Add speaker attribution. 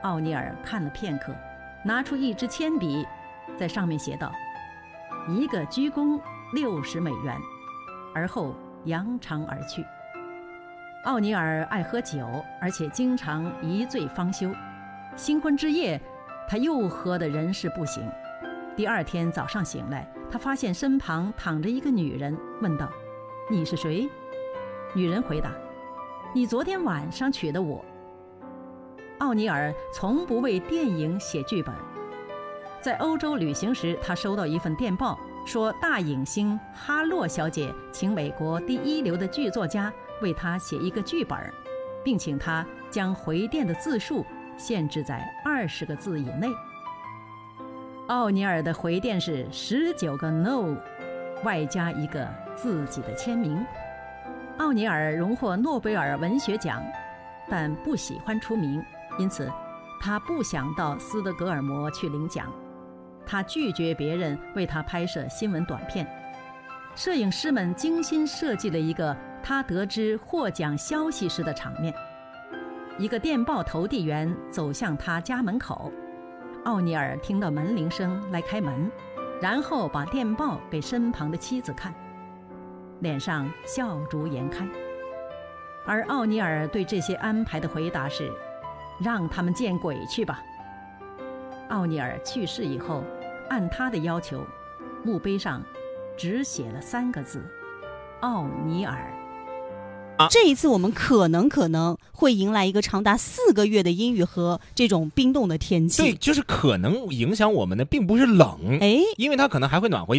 Speaker 1: 奥尼尔看了片刻，拿出一支铅笔，在上面写道：一个鞠躬$60，而后扬长而去。奥尼尔爱喝酒，而且经常一醉方休。新婚之夜，他又喝得人事不省。第二天早上醒来，他发现身旁躺着一个女人，问道：你是谁？女人回答：你昨天晚上娶的我。奥尼尔从不为电影写剧本。在欧洲旅行时，他收到一份电报，说大影星哈洛小姐请美国第一流的剧作家为她写一个剧本，并请他将回电的字数限制在20个字以内。奥尼尔的回电是19个 no， 外加一个自己的签名。奥尼尔荣获诺贝尔文学奖，但不喜欢出名，因此他不想到斯德哥尔摩去领奖。他拒绝别人为他拍摄新闻短片。摄影师们精心设计了一个他得知获奖消息时的场面。一个电报投递员走向他家门口，奥尼尔听到门铃声来开门，然后把电报给身旁的妻子看，脸上笑逐颜开。而奥尼尔对这些安排的回答是：让他们见鬼去吧。奥尼尔去世以后，按他的要求，墓碑上只写了3个字：奥尼尔。
Speaker 2: 这一次我们可能会迎来一个长达4个月的阴雨和这种冰冻的天气。
Speaker 3: 对，就是可能影响我们的并不是冷，因为它可能还会暖和一点。